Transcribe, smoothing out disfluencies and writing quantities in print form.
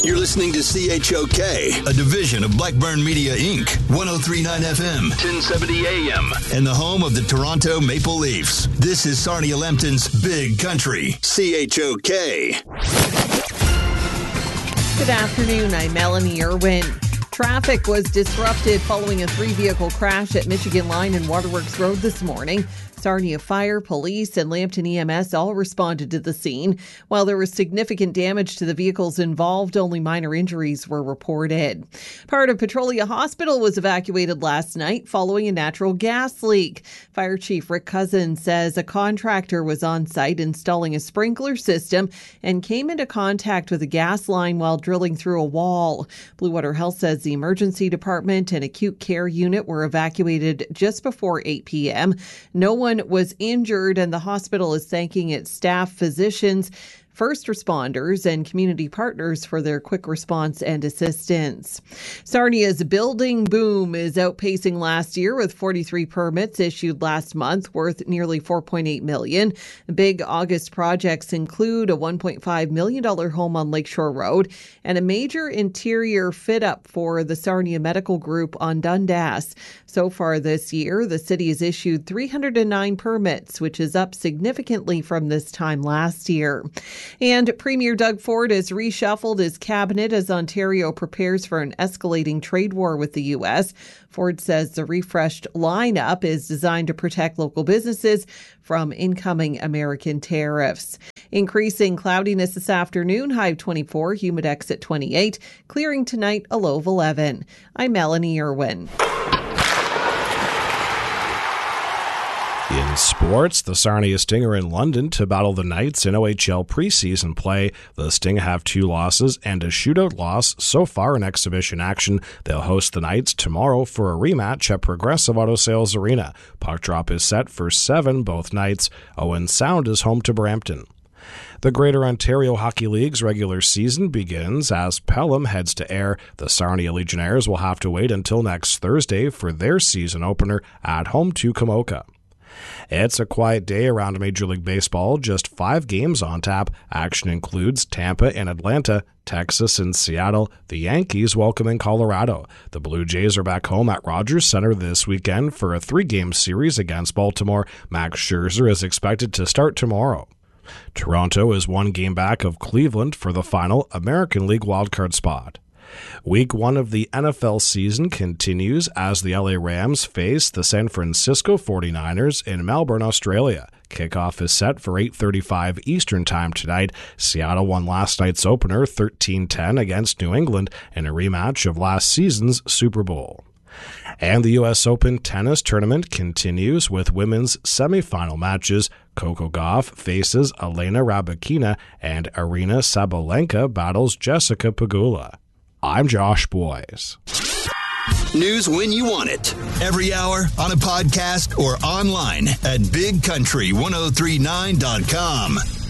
You're listening to CHOK, a division of Blackburn Media, Inc., 103.9 FM, 1070 AM, and the home of the Toronto Maple Leafs. This is Sarnia Lambton's Big Country, CHOK. Good afternoon, I'm Melanie Irwin. Traffic was disrupted following a 3-vehicle crash at Michigan Line and Waterworks Road this morning. Sarnia Fire, Police, and Lambton EMS all responded to the scene. While there was significant damage to the vehicles involved, only minor injuries were reported. Part of Petrolia Hospital was evacuated last night following a natural gas leak. Fire Chief Rick Cousins says a contractor was on site installing a sprinkler system and came into contact with a gas line while drilling through a wall. Blue Water Health says the emergency department and acute care unit were evacuated just before 8 p.m. No one was injured, and the hospital is thanking its staff, physicians, first responders, and community partners for their quick response and assistance. Sarnia's building boom is outpacing last year with 43 permits issued last month worth nearly $4.8 million. Big August projects include a $1.5 million home on Lakeshore Road and a major interior fit-up for the Sarnia Medical Group on Dundas. So far this year, the city has issued 309 permits, which is up significantly from this time last year. And Premier Doug Ford has reshuffled his cabinet as Ontario prepares for an escalating trade war with the U.S. Ford says the refreshed lineup is designed to protect local businesses from incoming American tariffs. Increasing cloudiness this afternoon, high of 24, humidex at 28, clearing tonight, a low of 11. I'm Melanie Irwin. In sports, the Sarnia Sting are in London to battle the Knights in OHL preseason play. The Sting have 2 losses and a shootout loss so far in exhibition action. They'll host the Knights tomorrow for a rematch at Progressive Auto Sales Arena. Puck drop is set for 7, both nights. Owen Sound is home to Brampton. The Greater Ontario Hockey League's regular season begins as Pelham heads to Ayr. The Sarnia Legionnaires will have to wait until next Thursday for their season opener at home to Kamoka. It's a quiet day around Major League Baseball. Just 5 games on tap. Action includes Tampa and Atlanta, Texas and Seattle, the Yankees welcoming Colorado. The Blue Jays are back home at Rogers Center this weekend for a 3-game series against Baltimore. Max Scherzer is expected to start tomorrow. Toronto is 1 game back of Cleveland for the final American League wildcard spot. Week 1 of the NFL season continues as the LA Rams face the San Francisco 49ers in Melbourne, Australia. Kickoff is set for 8:35 Eastern Time tonight. Seattle won last night's opener 13-10 against New England in a rematch of last season's Super Bowl. And the U.S. Open tennis tournament continues with women's semifinal matches. Coco Gauff faces Elena Rybakina and Arina Sabalenka battles Jessica Pegula. I'm Josh Boyes. News when you want it. Every hour, on a podcast, or online at bigcountry1039.com.